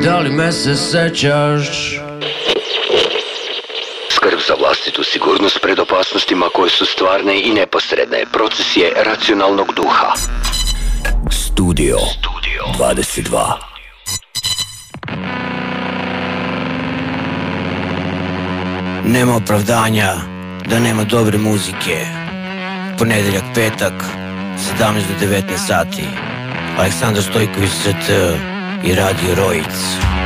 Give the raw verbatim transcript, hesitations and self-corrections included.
da li me se sećaš? Skrb za vlastitu sigurnost pred opasnostima koje su stvarne i neposredne. Proces je racionalnog duha. Studio dvadeset dva. Nema opravdanja da nema dobre muzike. Ponedeljak, petak, sedamnaest do devetnaest sati. Aleksandar Stojković S T i Radio Rojic.